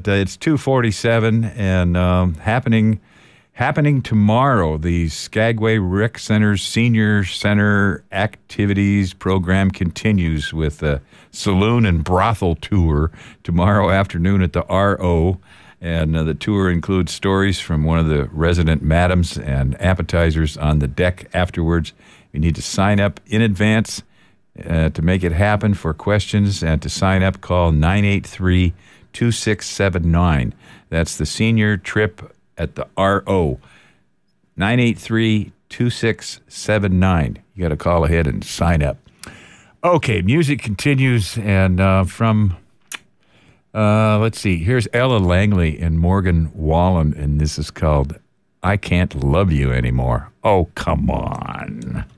but it's 2:47 and happening tomorrow. The Skagway Rec Center's Senior Center Activities Program continues with a saloon and brothel tour tomorrow afternoon at the RO. And the tour includes stories from one of the resident madams and appetizers on the deck afterwards. You need to sign up in advance to make it happen. For questions and to sign up, call 983-2679. That's the senior trip at the RO. 983-2679. You got to call ahead and sign up. Okay, music continues, and let's see. Here's Ella Langley and Morgan Wallen, and this is called I Can't Love You Anymore. Oh, come on.